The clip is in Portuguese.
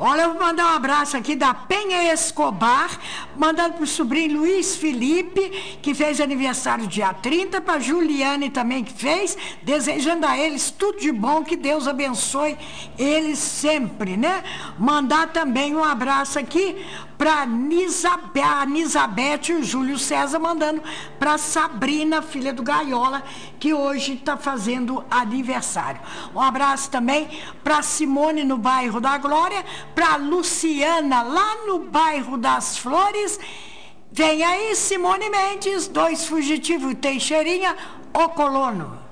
Olha, eu vou mandar um abraço aqui da Penha Escobar, mandando pro sobrinho Luiz Felipe, que fez aniversário dia 30, para Juliane também que fez, desejando a eles tudo de bom, que Deus abençoe eles sempre, né? Mandar também um abraço aqui para a Nisabete e o Júlio César, mandando para Sabrina, filha do Gaiola, que hoje está fazendo aniversário. Um abraço também para Simone, no bairro da Glória, para Luciana, lá no bairro das Flores. Vem aí Simone Mendes, Dois Fugitivos, Teixeirinha, o Colono.